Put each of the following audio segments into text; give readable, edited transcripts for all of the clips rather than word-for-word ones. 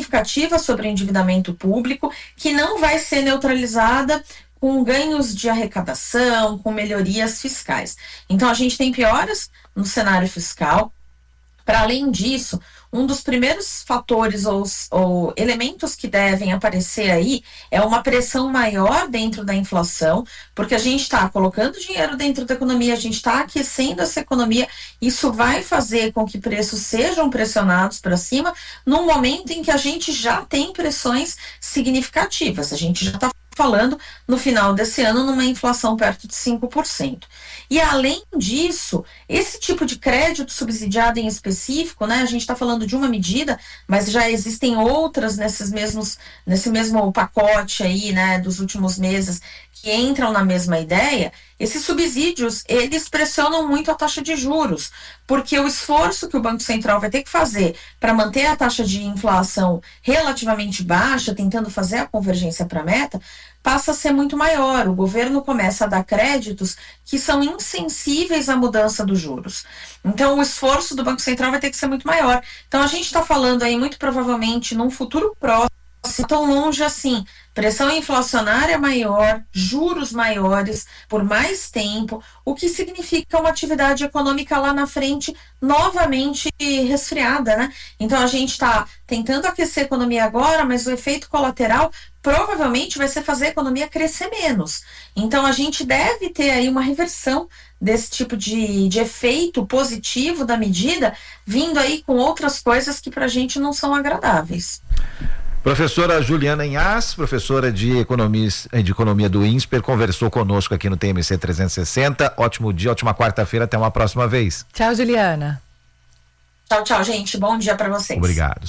significativa sobre o endividamento público, que não vai ser neutralizada com ganhos de arrecadação, com melhorias fiscais. Então, a gente tem pioras no cenário fiscal. Para além disso, um dos primeiros fatores ou elementos que devem aparecer aí é uma pressão maior dentro da inflação, porque a gente está colocando dinheiro dentro da economia, a gente está aquecendo essa economia, isso vai fazer com que preços sejam pressionados para cima, num momento em que a gente já tem pressões significativas, a gente já está falando no final desse ano numa inflação perto de 5%. E além disso, esse tipo de crédito subsidiado em específico, né, a gente está falando de uma medida, mas já existem outras nesse mesmo pacote aí, né, dos últimos meses, que entram na mesma ideia. Esses subsídios, eles pressionam muito a taxa de juros, porque o esforço que o Banco Central vai ter que fazer para manter a taxa de inflação relativamente baixa, tentando fazer a convergência para a meta, passa a ser muito maior. O governo começa a dar créditos que são insensíveis à mudança dos juros. Então, o esforço do Banco Central vai ter que ser muito maior. Então, a gente está falando aí, muito provavelmente, num futuro próximo, tão longe assim, pressão inflacionária maior, juros maiores por mais tempo, o que significa uma atividade econômica lá na frente novamente resfriada, né? Então a gente está tentando aquecer a economia agora, mas o efeito colateral provavelmente vai ser fazer a economia crescer menos. Então a gente deve ter aí uma reversão desse tipo de efeito positivo da medida, vindo aí com outras coisas que para a gente não são agradáveis. Professora Juliana Inhas, professora de economia do INSPER, conversou conosco aqui no TMC 360. Ótimo dia, ótima quarta-feira, até uma próxima vez. Tchau, Juliana. Tchau, gente. Bom dia para vocês. Obrigado.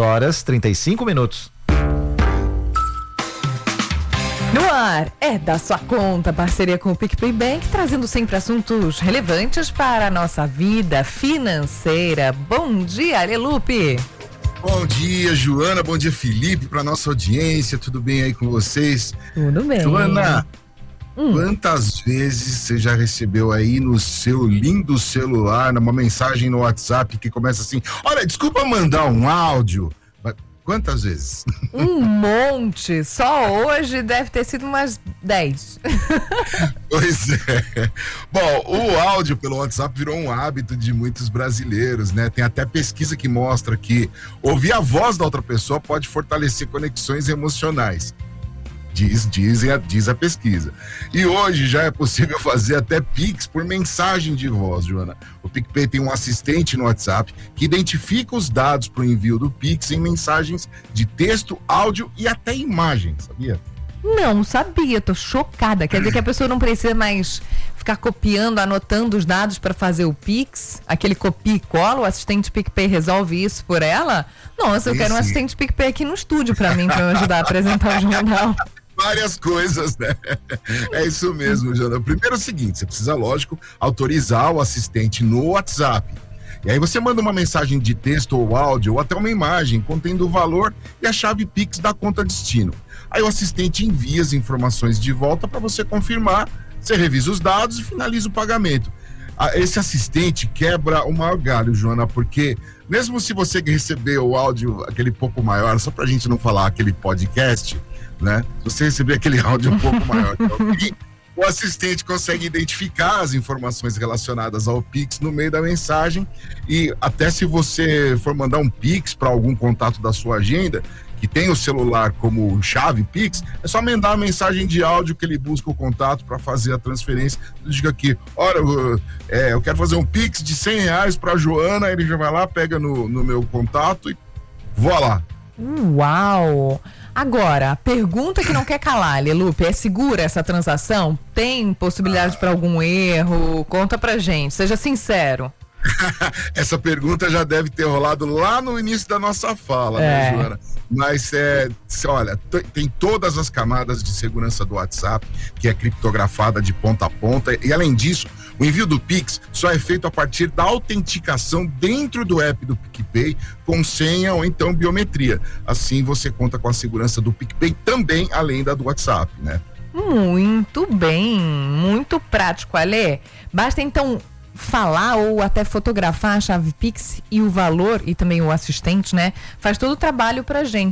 7h35. No ar, é da sua conta, parceria com o PicPay Bank, trazendo sempre assuntos relevantes para a nossa vida financeira. Bom dia, Alelupe. Bom dia, Joana, bom dia, Felipe, para nossa audiência, tudo bem aí com vocês? Tudo bem. Joana, quantas vezes você já recebeu aí no seu lindo celular, uma mensagem no WhatsApp que começa assim, olha, desculpa mandar um áudio, quantas vezes? Um monte, só hoje deve ter sido umas 10. Pois é. Bom, o áudio pelo WhatsApp virou um hábito de muitos brasileiros, né? Tem até pesquisa que mostra que ouvir a voz da outra pessoa pode fortalecer conexões emocionais. Diz a pesquisa. E hoje já é possível fazer até Pix por mensagem de voz, Joana. O PicPay tem um assistente no WhatsApp que identifica os dados para o envio do Pix em mensagens de texto, áudio e até imagem, sabia? Não sabia, tô chocada. Quer dizer que a pessoa não precisa mais ficar copiando, anotando os dados para fazer o Pix? Aquele copia e cola, o assistente PicPay resolve isso por ela? Nossa, eu quero um assistente PicPay aqui no estúdio para mim, para me ajudar a apresentar o jornal. Várias coisas, né? É isso mesmo, Jana. Primeiro é o seguinte, você precisa, lógico, autorizar o assistente no WhatsApp. E aí você manda uma mensagem de texto ou áudio ou até uma imagem contendo o valor e a chave Pix da conta destino. Aí o assistente envia as informações de volta para você confirmar, você revisa os dados e finaliza o pagamento. Esse assistente quebra o maior galho, Joana, porque mesmo se você receber o áudio aquele pouco maior, só pra gente não falar aquele podcast, né? Se você receber aquele áudio um pouco maior, o assistente consegue identificar as informações relacionadas ao Pix no meio da mensagem e até se você for mandar um Pix para algum contato da sua agenda, que tem o celular como chave Pix, é só mandar uma mensagem de áudio que ele busca o contato para fazer a transferência. Diga aqui, olha, eu quero fazer um Pix de R$100 para Joana, ele já vai lá, pega no meu contato e voa lá. Uau! Agora, a pergunta que não quer calar, Lelupe, é segura essa transação? Tem possibilidade para algum erro? Conta pra gente, seja sincero. Essa pergunta já deve ter rolado lá no início da nossa fala, né, Joana? Mas, olha, tem todas as camadas de segurança do WhatsApp, que é criptografada de ponta a ponta, e além disso, o envio do Pix só é feito a partir da autenticação dentro do app do PicPay com senha ou então biometria. Assim você conta com a segurança do PicPay também, além da do WhatsApp, né? Muito bem, muito prático, Ale. Basta então falar ou até fotografar a chave Pix e o valor, e também o assistente, né? Faz todo o trabalho pra gente.